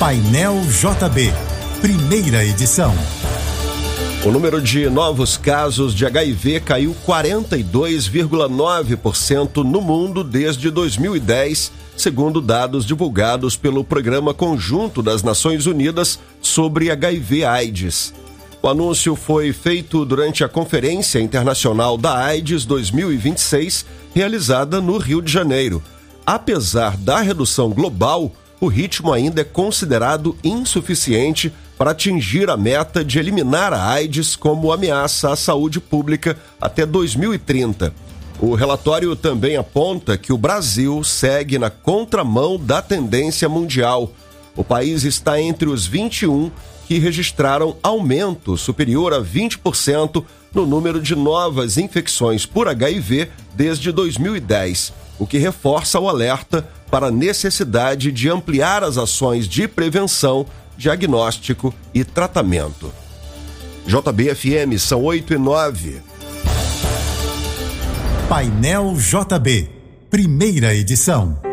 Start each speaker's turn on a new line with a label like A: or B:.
A: Painel JB, primeira edição.
B: O número de novos casos de HIV caiu 42,9% no mundo desde 2010, segundo dados divulgados pelo Programa Conjunto das Nações Unidas sobre HIV/AIDS. O anúncio foi feito durante a Conferência Internacional da AIDS 2026, realizada no Rio de Janeiro. Apesar da redução global, o ritmo ainda é considerado insuficiente para atingir a meta de eliminar a AIDS como ameaça à saúde pública até 2030. O relatório também aponta que o Brasil segue na contramão da tendência mundial. O país está entre os 21 que registraram aumento superior a 20% no número de novas infecções por HIV desde 2010, o que reforça o alerta para a necessidade de ampliar as ações de prevenção, diagnóstico e tratamento. JB-FM são 8:09.
A: Painel JB, primeira edição.